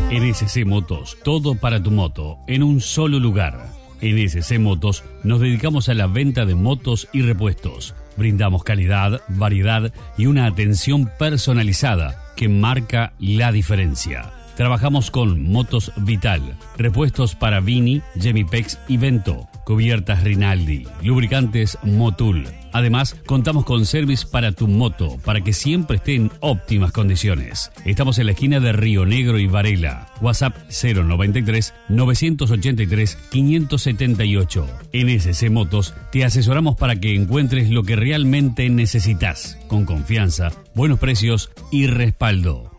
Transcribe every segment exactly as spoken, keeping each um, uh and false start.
En S C Motos, todo para tu moto, en un solo lugar. En S C Motos nos dedicamos a la venta de motos y repuestos. Brindamos calidad, variedad y una atención personalizada que marca la diferencia. Trabajamos con Motos Vital, repuestos para Vini, Gemipex y Vento, cubiertas Rinaldi, lubricantes Motul. Además, contamos con service para tu moto, para que siempre esté en óptimas condiciones. Estamos en la esquina de Río Negro y Varela. WhatsApp cero noventa y tres, novecientos ochenta y tres, quinientos setenta y ocho. En S C Motos te asesoramos para que encuentres lo que realmente necesitas, con confianza, buenos precios y respaldo.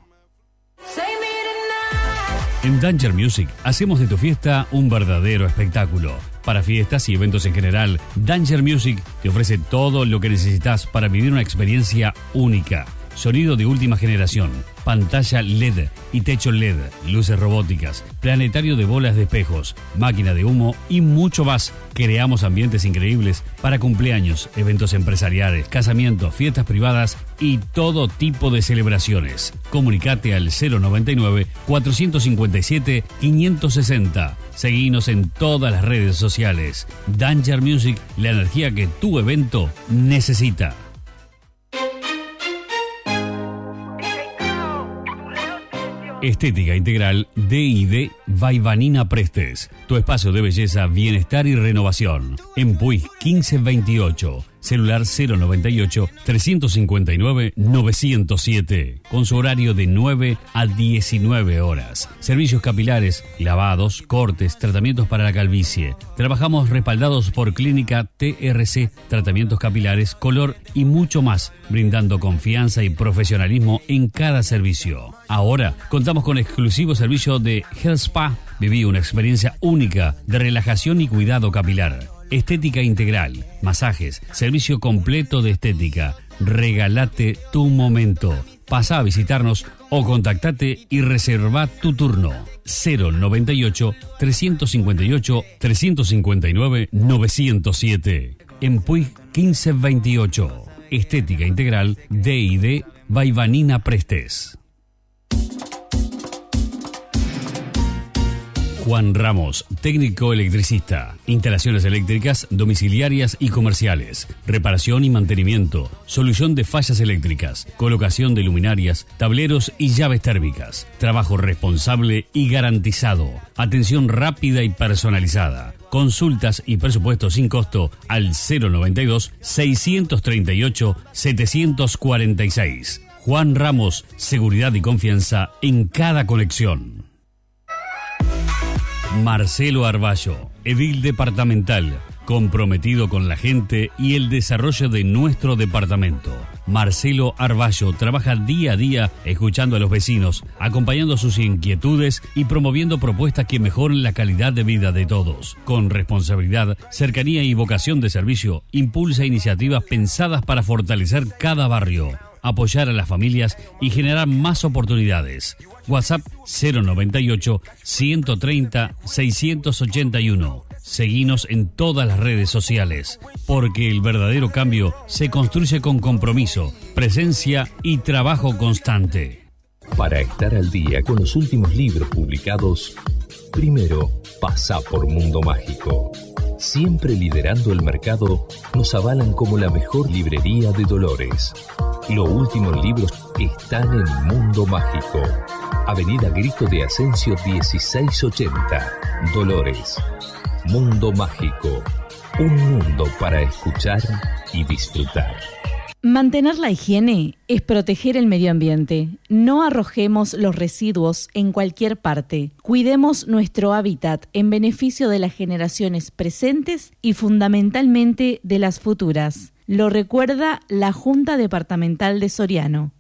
En Danger Music hacemos de tu fiesta un verdadero espectáculo. Para fiestas y eventos en general, Danger Music te ofrece todo lo que necesitas para vivir una experiencia única. Sonido de última generación, pantalla L E D y techo L E D, luces robóticas, planetario de bolas de espejos, máquina de humo y mucho más. Creamos ambientes increíbles para cumpleaños, eventos empresariales, casamientos, fiestas privadas y todo tipo de celebraciones. Comunicate al cero noventa y nueve, cuatrocientos cincuenta y siete, quinientos sesenta. Seguinos en todas las redes sociales. Danger Music, la energía que tu evento necesita. Estética Integral D y D Vaivanina Prestes. Tu espacio de belleza, bienestar y renovación. En Puig quince veintiocho. Celular cero noventa y ocho, trescientos cincuenta y nueve, novecientos siete. Con su horario de nueve a diecinueve horas. Servicios capilares, lavados, cortes, tratamientos para la calvicie. Trabajamos respaldados por Clínica T R C, tratamientos capilares, color y mucho más, brindando confianza y profesionalismo en cada servicio. Ahora contamos con exclusivo servicio de Health Spa. Viví una experiencia única de relajación y cuidado capilar. Estética Integral, masajes, servicio completo de estética. Regálate tu momento. Pasa a visitarnos o contactate y reserva tu turno. cero noventa y ocho, trescientos cincuenta y ocho, trescientos cincuenta y nueve, novecientos siete. En Puig quince veintiocho. Estética Integral D y D Vaivanina Prestes. Juan Ramos, técnico electricista, instalaciones eléctricas, domiciliarias y comerciales, reparación y mantenimiento, solución de fallas eléctricas, colocación de luminarias, tableros y llaves térmicas, trabajo responsable y garantizado, atención rápida y personalizada. Consultas y presupuestos sin costo al cero noventa y dos, seiscientos treinta y ocho, setecientos cuarenta y seis. Juan Ramos, seguridad y confianza en cada conexión. Marcelo Arballo, edil departamental, comprometido con la gente y el desarrollo de nuestro departamento. Marcelo Arballo trabaja día a día escuchando a los vecinos, acompañando sus inquietudes y promoviendo propuestas que mejoren la calidad de vida de todos. Con responsabilidad, cercanía y vocación de servicio, impulsa iniciativas pensadas para fortalecer cada barrio, apoyar a las familias y generar más oportunidades. WhatsApp cero noventa y ocho, ciento treinta, seiscientos ochenta y uno. Seguinos en todas las redes sociales, porque el verdadero cambio se construye con compromiso, presencia y trabajo constante. Para estar al día con los últimos libros publicados, primero pasa por Mundo Mágico. Siempre liderando el mercado, nos avalan como la mejor librería de Dolores. Los últimos libros están en Mundo Mágico. Avenida Grito de Asensio dieciséis ochenta, Dolores. Mundo Mágico. Un mundo para escuchar y disfrutar. Mantener la higiene es proteger el medio ambiente. No arrojemos los residuos en cualquier parte. Cuidemos nuestro hábitat en beneficio de las generaciones presentes y fundamentalmente de las futuras. Lo recuerda la Junta Departamental de Soriano.